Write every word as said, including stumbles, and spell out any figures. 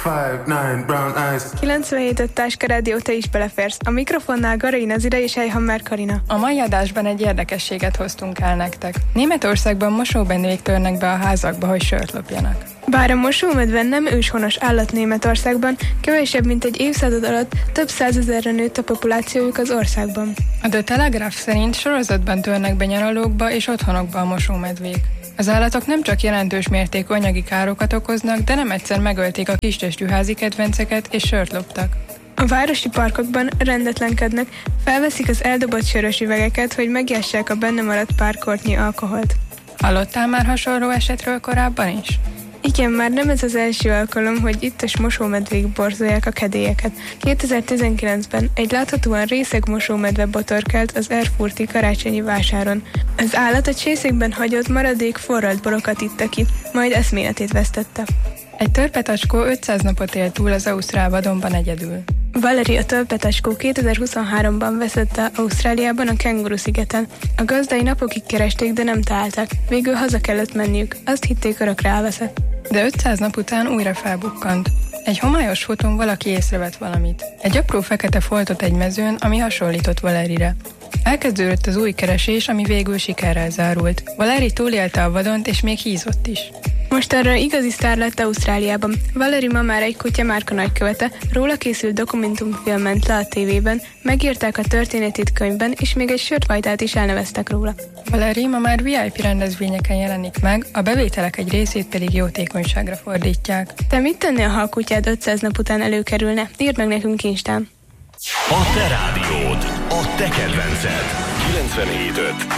five nine brown eyes. kilencvenhét öt Táska Rádió, te is beleférsz. A mikrofonnál Garai Nazira és Ejhammer Karina. A mai adásban egy érdekességet hoztunk el nektek. Németországban mosóbendék törnek be a házakba, hogy sört lopjanak. Bár a mosómedve nem őshonos állat Németországban, kevesebb mint egy évszázad alatt több százezerre nőtt a populációjuk az országban. A The Telegraph szerint sorozatban törnek be nyaralókba és otthonokba a mosómedvék. Az állatok nem csak jelentős mértékű anyagi károkat okoznak, de nem egyszer megölték a kistestű házi kedvenceket és sört loptak. A városi parkokban rendetlenkednek, felveszik az eldobott sörös üvegeket, hogy megjássák a benne maradt pár kortnyi alkoholt. Hallottál már hasonló esetről korábban is? Igen, már nem ez az első alkalom, hogy ittas mosómedvék borzolják a kedélyeket. kétezer-tizenkilencben egy láthatóan részeg mosómedve botorkált az erfurti karácsonyi vásáron. Az állat a csészékben hagyott maradék forralt borokat itta ki, majd eszméletét vesztette. Egy törpetacskó ötszáz napot élt túl az ausztrál vadonban egyedül. Valerie a törpetacskó kétezer-huszonháromban veszett el Ausztráliában a Kenguru-szigeten. A gazdai napokig keresték, de nem találták. Végül haza kellett menniük. Azt hitték, örökre elveszett. De ötszáz nap után újra felbukkant. Egy homályos fotón valaki észrevett valamit. Egy apró fekete foltot egy mezőn, ami hasonlított Valerie-re. Elkezdődött az új keresés, ami végül sikerrel zárult. Valerie túlélte a vadont, és még hízott is. Most arra igazi sztár lett Ausztráliában. Valerie ma már egy kutya márka nagykövete, róla készült dokumentumfilm ment le a tévében, megírták a történetét könyvben, és még egy sörfajtát is elneveztek róla. Valerie ma már vé i pé rendezvényeken jelenik meg, a bevételek egy részét pedig jótékonyságra fordítják. Te mit tennél, ha a kutyád ötszáz nap után előkerülne? Írd meg nekünk Instán. A te rádiód, a te kedvenced. kilencvenhét öt